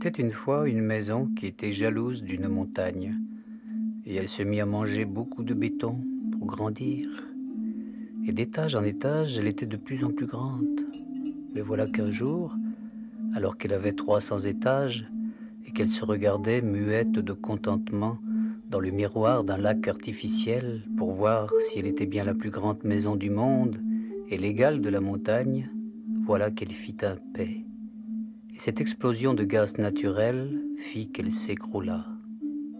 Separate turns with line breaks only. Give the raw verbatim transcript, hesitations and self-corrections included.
était une fois une maison qui était jalouse d'une montagne, et elle se mit à manger beaucoup de béton pour grandir. Et d'étage en étage, elle était de plus en plus grande. Mais voilà qu'un jour, alors qu'elle avait trois cents étages, et qu'elle se regardait muette de contentement dans le miroir d'un lac artificiel pour voir si elle était bien la plus grande maison du monde et l'égale de la montagne, voilà qu'elle fit un paix. Et cette explosion de gaz naturel fit qu'elle s'écroula.